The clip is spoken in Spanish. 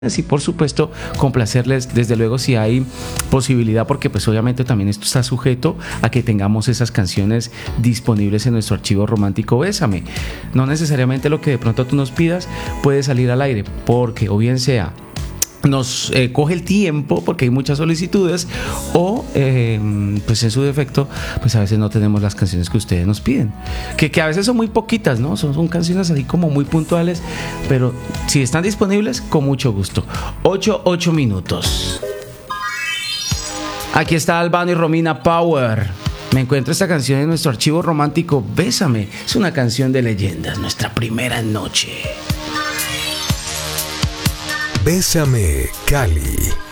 y por supuesto complacerles desde luego si hay posibilidad, porque pues obviamente también esto está sujeto a que tengamos esas canciones disponibles en nuestro archivo romántico Bésame. No necesariamente lo que de pronto tú nos pidas puede salir al aire, porque o bien sea nos coge el tiempo porque hay muchas solicitudes o pues en su defecto pues a veces no tenemos las canciones que ustedes nos piden, que a veces son muy poquitas, ¿no? Son canciones así como muy puntuales, pero si están disponibles, con mucho gusto. 8 minutos. Aquí está Albano y Romina Power. Me encuentro esta canción en nuestro archivo romántico Bésame. Es una canción de leyendas, nuestra primera noche. Bésame, Cali.